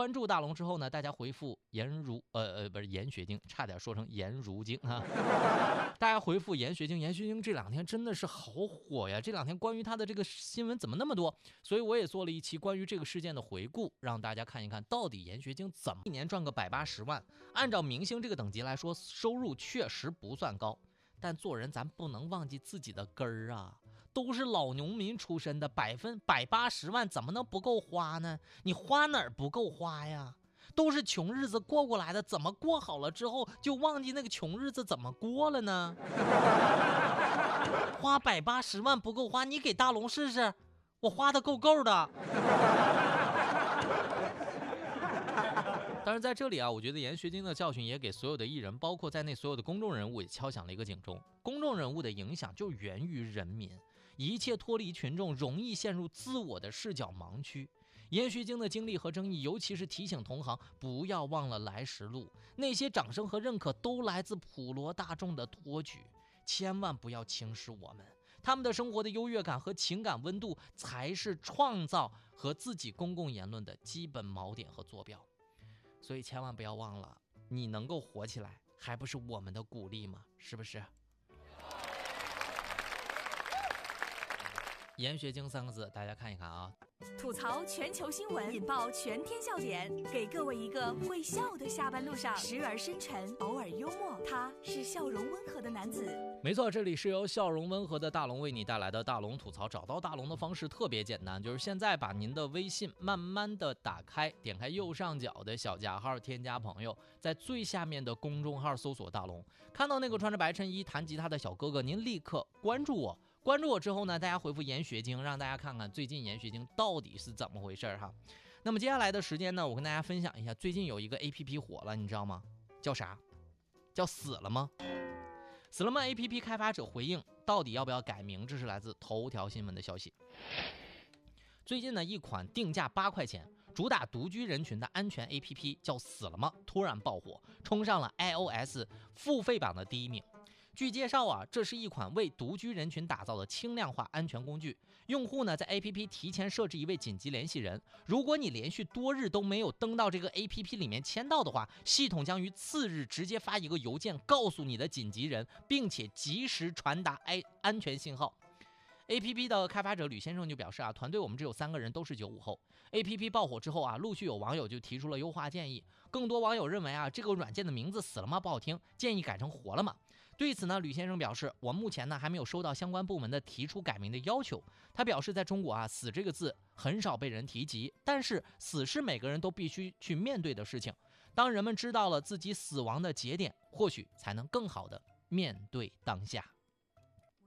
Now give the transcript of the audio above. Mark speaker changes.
Speaker 1: 关注大龙之后呢，大家回复不是严学晶，差点说成颜如晶啊。大家回复严学晶，严学晶这2天真的是好火呀！这2天关于他的这个新闻怎么那么多？所以我也做了一期关于这个事件的回顾，让大家看一看到底严学晶怎么一年赚个180万。按照明星这个等级来说，收入确实不算高，但做人咱不能忘记自己的根儿啊！都是老农民出身的，180万怎么能不够花呢？你花哪儿不够花呀？都是穷日子过过来的，怎么过好了之后就忘记那个穷日子怎么过了呢？花180万不够花，你给大龙试试，我花的够够的。当然在这里啊，我觉得严学晶的教训也给所有的艺人，包括在内所有的公众人物也敲响了一个警钟。公众人物的影响就源于人民，一切脱离群众，容易陷入自我的视角盲区。严学晶的经历和争议，尤其是提醒同行不要忘了来时路，那些掌声和认可都来自普罗大众的托举，千万不要轻视我们。他们的生活的优越感和情感温度，才是创造和自己公共言论的基本锚点和坐标。所以千万不要忘了，你能够火起来，还不是我们的鼓励吗？是不是？严学晶3个字，大家看一看啊。
Speaker 2: 吐槽全球新闻，引爆全天笑点，给各位一个会笑的下班路上，时而深沉，偶尔幽默，他是笑容温和的男子。
Speaker 1: 没错，这里是由笑容温和的大龙为你带来的大龙吐槽。找到大龙的方式特别简单，就是现在把您的微信慢慢的打开，点开右上角的小加号，添加朋友，在最下面的公众号搜索大龙，看到那个穿着白衬衣弹吉他的小哥哥，您立刻关注我。关注我之后呢，大家回复严学晶，让大家看看最近严学晶到底是怎么回事哈。那么接下来的时间呢，我跟大家分享一下，最近有一个 APP 火了，你知道吗？叫啥？叫死了吗？死了吗 APP 开发者回应到底要不要改名，这是来自头条新闻的消息。最近呢，一款定价8块钱，主打独居人群的安全 APP 叫死了吗突然爆火，冲上了 iOS 付费榜的第1名。据介绍啊，这是一款为独居人群打造的轻量化安全工具。用户呢在 APP 提前设置一位紧急联系人，如果你连续多日都没有登到这个 APP 里面签到的话，系统将于次日直接发一个邮件告诉你的紧急人，并且及时传达安全信号。APP 的开发者吕先生就表示啊，团队我们只有3个人，都是95后。APP 爆火之后啊，陆续有网友就提出了优化建议。更多网友认为啊，这个软件的名字死了吗不好听，建议改成活了吗。对此呢，吕先生表示，我目前呢还没有收到相关部门的提出改名的要求。他表示，在中国啊，死这个字很少被人提及，但是死是每个人都必须去面对的事情。当人们知道了自己死亡的节点，或许才能更好的面对当下。